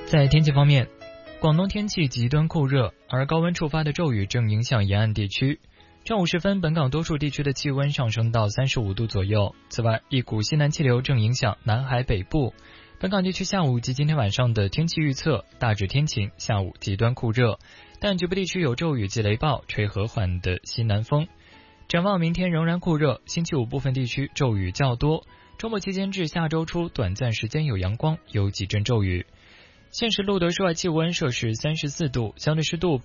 在天气方面，广东天气极端酷热，而高温触发的骤雨正影响沿岸地区。正午时分，本港多数地区的气温上升到35度左右。此外，一股西南气流正影响南海北部。本港地区下午及今天晚上的天气预测大致天晴，下午极端酷热，但局部地区有骤雨及雷暴，吹和缓的西南风。展望明天仍然酷热，星期五部分地区骤雨较多，周末期间至下周初短暂时间有阳光，有几阵骤雨。现时录得室外气温摄氏34度，相对湿度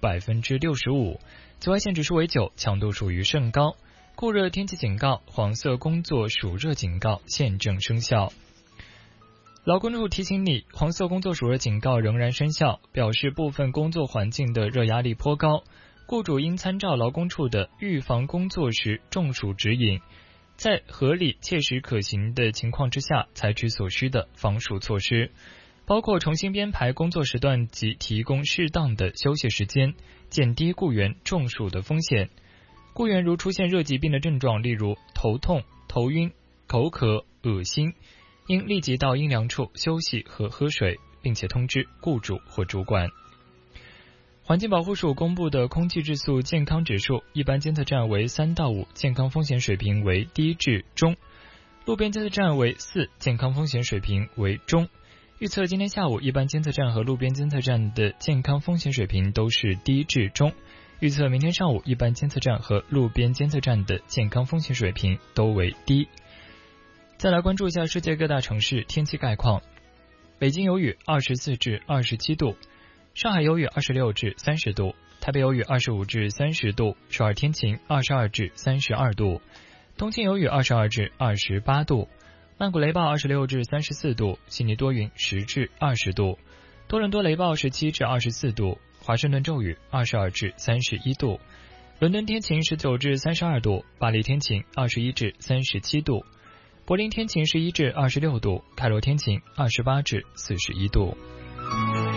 65%，紫外线指数为9，强度属于甚高。酷热天气警告、黄色工作暑热警告现正生效。劳工处提醒你，黄色工作暑热警告仍然生效，表示部分工作环境的热压力颇高，雇主应参照劳工处的预防工作时中暑指引，在合理切实可行的情况之下，采取所需的防暑措施，包括重新编排工作时段及提供适当的休息时间，减低雇员中暑的风险。雇员如出现热疾病的症状，例如头痛、头晕、口渴、恶心，应立即到阴凉处休息和喝水，并且通知雇主或主管。环境保护署公布的空气质素健康指数，一般监测站为3到5，健康风险水平为低至中；路边监测站为4，健康风险水平为中。预测今天下午一般监测站和路边监测站的健康风险水平都是低至中。预测明天上午一般监测站和路边监测站的健康风险水平都为低。再来关注一下世界各大城市天气概况。北京有雨24至27度，上海有雨26至30度，台北有雨25至30度，首尔天晴22至32度，东京有雨22至28度，曼谷雷暴26至34度，悉尼多云10至20度，多伦多雷暴17至24度，华盛顿骤雨22至31度，伦敦天晴19至32度，巴黎天晴21至37度，柏林天晴11至26度，开罗天晴28至41度。